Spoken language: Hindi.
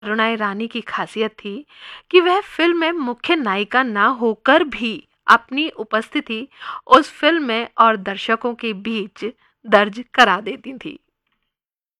अरुणा ईरानी की खासियत थी कि वह फिल्म में मुख्य नायिका ना होकर भी अपनी उपस्थिति उस फिल्म में और दर्शकों के बीच दर्ज करा देती थी।